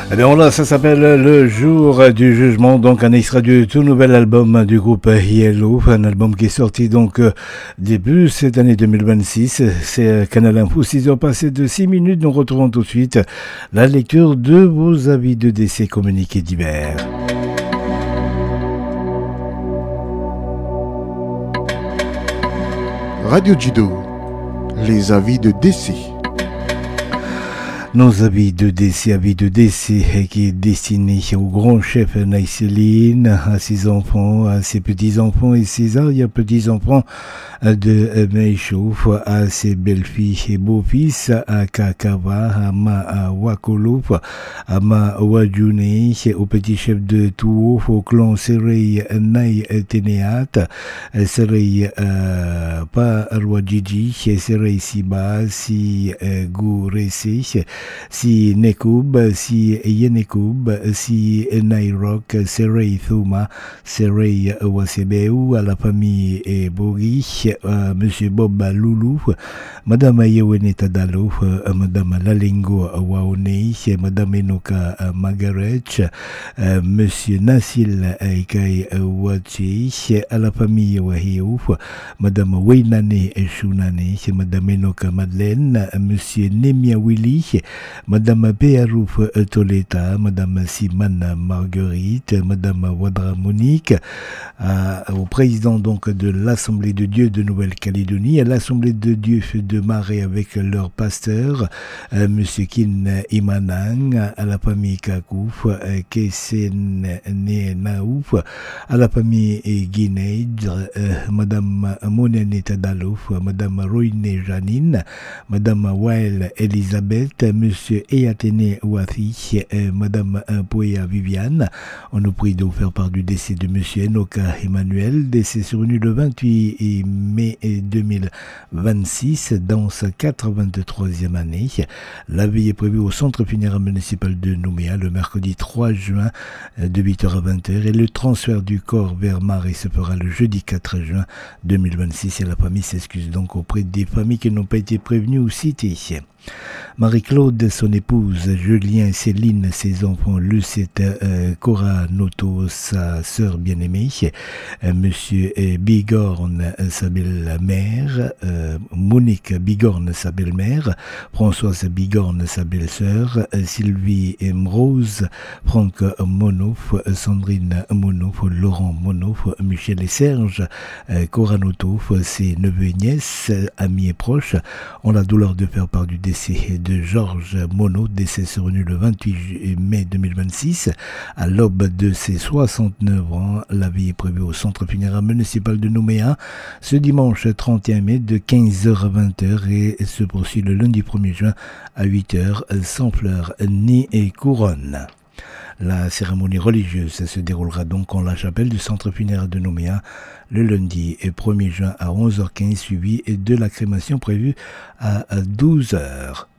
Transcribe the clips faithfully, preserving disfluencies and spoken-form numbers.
Eh bien voilà, ça s'appelle Le Jour du Jugement, donc un extrait du tout nouvel album du groupe Yellow, un album qui est sorti donc euh, début cette année deux mille vingt-six. C'est euh, Canal Info, six heures passées de six minutes. Nous retrouvons tout de suite la lecture de vos avis de décès communiqués divers. Radio Judo, les avis de décès. Nos avis de décès, avis de décès qui est destiné au grand chef Naïseline, à ses enfants, à ses petits-enfants et ses arrière-petits-enfants de Meishouf, à ses belles-filles et beaux-fils, à Kakava, à Ma Wakolouf, à Ma Wajune, au petit chef de Tououf, au clan Serei Naï Teneat, Serei Parwadjiji, Serei Siba, Si Gourese, si Nekoub, si Yenekoub, si Nairok, Serei Thuma, Serei Wasebeu, à la famille Bogi, à Monsieur Bob Loulou, Madame Yewene Tadalo, Madame Lalingo Waone, Madame Enoka Magarech, Monsieur Nassil Kai Wachi, à la famille Wahiouf, Madame Wainane Shunane, Madame Enoka Madeleine, Monsieur Nemia Willy, Madame Péarouf Toleta, Madame Simane Marguerite, Madame Wadra Monique, euh, au président donc de l'Assemblée de Dieu de Nouvelle-Calédonie, à l'Assemblée de Dieu de Marais avec leur pasteur, euh, Monsieur Kin Imanang, à la famille Kakouf, euh, Kesen Nenaouf, à la famille Guineidre, euh, Madame Monene Tadalouf, Madame Roine Janine, Madame Wael Elisabeth, Monsieur Eyatene Ouafi, euh, Madame Poya Viviane. On nous prie de vous faire part du décès de Monsieur Enoka Emmanuel, décès survenu le vingt-huit mai deux mille vingt-six dans sa quatre-vingt-troisième année. La veille est prévue au centre funéraire municipal de Nouméa le mercredi trois juin de huit heures à vingt heures et le transfert du corps vers Marais se fera le jeudi quatre juin deux mille vingt-six et la famille s'excuse donc auprès des familles qui n'ont pas été prévenues ou citées. Marie-Claude, son épouse, Julien, Céline, ses enfants, Lucette, euh, Cora Noto, sa sœur bien-aimée, euh, Monsieur euh, Bigorne, sa belle-mère, euh, Monique Bigorne, sa belle-mère, Françoise Bigorne, sa belle-sœur, euh, Sylvie Rose, Franck Monouf, Sandrine Monouf, Laurent Monouf, Michel et Serge, euh, Cora Noto, ses neveux et nièces, amis et proches, ont la douleur de faire part du décès de Georges Monod, décès survenu le vingt-huit mai deux mille vingt-six, à l'aube de ses soixante-neuf ans. La vie est prévue au centre funéraire municipal de Nouméa ce dimanche trente et un mai de quinze heures à vingt heures et se poursuit le lundi premier juin à huit heures sans fleurs ni couronne. La cérémonie religieuse se déroulera donc en la chapelle du centre funéraire de Nouméa le lundi premier juin à onze heures quinze, suivi de la crémation prévue à douze heures.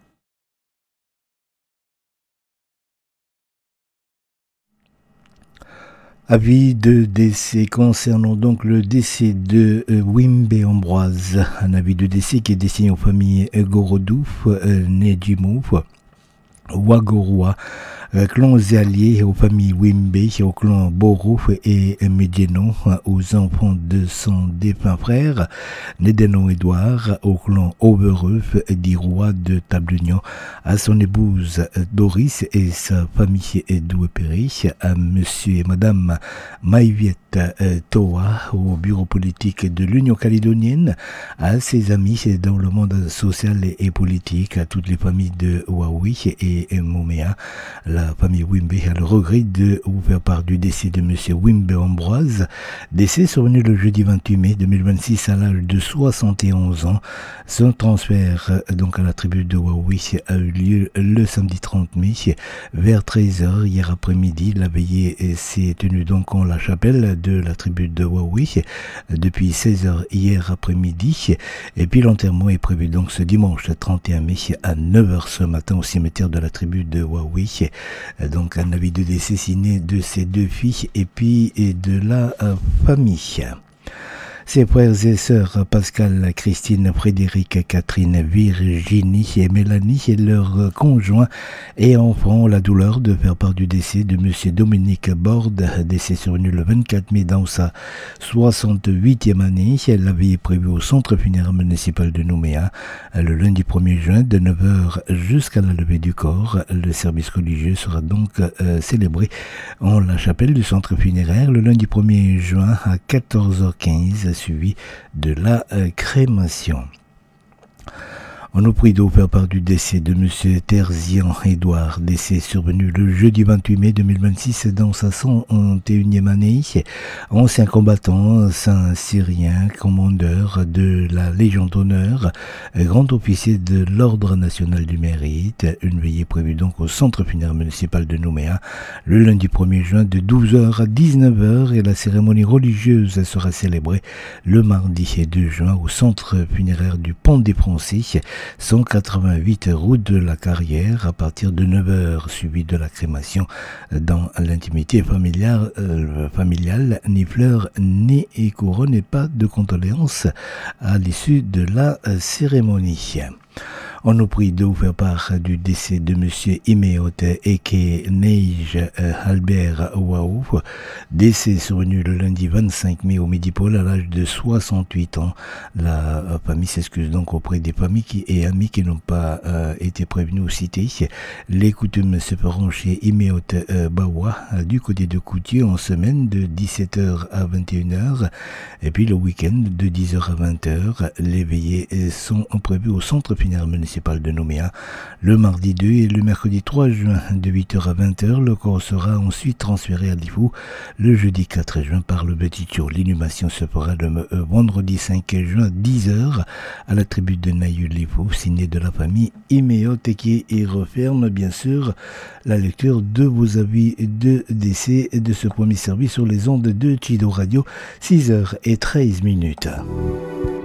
Avis de décès concernant donc le décès de euh, Wimbe Ambroise, un avis de décès qui est destiné aux familles Gorodouf, euh, Nedjimouf, Wagoroa, euh, clans alliés aux familles Wimbe, au clan Borouf et Medjeno, aux enfants de son défunt frère, Nedeno Edouard, au clan Overeuf, d'Irois de Tablignon, à son épouse Doris et sa famille Douepéry, à monsieur et madame Maïviette euh, Toa, au bureau politique de l'Union calédonienne, à ses amis dans le monde social et, et politique, à toutes les familles de Huawei et, et Moméa. La famille Wimbe a le regret de vous faire part du décès de monsieur Wimbe Ambroise, décès survenu le jeudi vingt-huit mai deux mille vingt-six à l'âge de soixante et onze ans. Son transfert donc à la tribu de Huawei a eu lieu le samedi trente mai vers treize heures hier après-midi. La veillée s'est tenue donc en la chapelle de la tribu de Huawei depuis seize heures hier après-midi et puis l'enterrement est prévu donc ce dimanche trente et un mai à neuf heures ce matin au cimetière de la tribu de Huawei. Donc un avis de décès signé de ses deux filles et puis et de la euh, famille. Ses frères et sœurs Pascal, Christine, Frédéric, Catherine, Virginie et Mélanie et leurs conjoints et enfants ont la douleur de faire part du décès de M. Dominique Borde, décès survenu le vingt-quatre mai dans sa soixante-huitième année. La veille est prévue au centre funéraire municipal de Nouméa le lundi premier juin de neuf heures jusqu'à la levée du corps. Le service religieux sera donc euh, célébré en la chapelle du centre funéraire le lundi premier juin à quatorze heures quinze, suivi de la euh, crémation. On nous prie de vous faire part du décès de M. Terzian Édouard, décès survenu le jeudi vingt-huit mai deux mille vingt-six dans sa cent et unième année, ancien combattant, saint syrien, commandeur de la Légion d'honneur, grand officier de l'Ordre national du mérite. Une veillée prévue donc au centre funéraire municipal de Nouméa le lundi premier juin de douze heures à dix-neuf heures et la cérémonie religieuse sera célébrée le mardi deux juin au centre funéraire du Pont des Français, cent quatre-vingt-huit route de la Carrière à partir de neuf heures, suivi de la crémation dans l'intimité familiale, euh, familiale, ni fleurs, ni couronne et pas de condoléances à l'issue de la euh, cérémonie. On nous prie de vous faire part du décès de M. Imeot Eke Neige Albert Waou, décès survenu le lundi vingt-cinq mai au Midi-Pôle à l'âge de soixante-huit ans. La famille s'excuse donc auprès des familles qui, et amis qui n'ont pas euh, été prévenus ou cités. Les coutumes se feront chez Imeot euh, Bawa du côté de Coutier en semaine de dix-sept heures à vingt et une heures et puis le week-end de dix heures à vingt heures. Les veillées sont prévues au centre funéraire municipal de Nouméa le mardi deux et le mercredi trois juin de huit heures à vingt heures. Le corps sera ensuite transféré à Lifou le jeudi quatre juin par le Petit Thio. L'inhumation se fera le vendredi cinq juin à dix heures à la tribune de Naïu Lifou, signé de la famille Imeot et qui y referme bien sûr la lecture de vos avis de décès de ce premier service sur les ondes de Chido Radio, six heures treize minutes.